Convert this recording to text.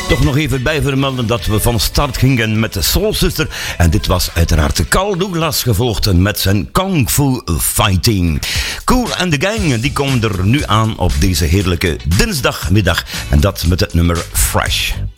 Toch nog even bij vermelden dat we van start gingen met de Soul Sister. En dit was uiteraard Carl Douglas, gevolgd met zijn Kung Fu Fighting. Kool and the Gang, die komen er nu aan op deze heerlijke dinsdagmiddag. En dat met het nummer Fresh.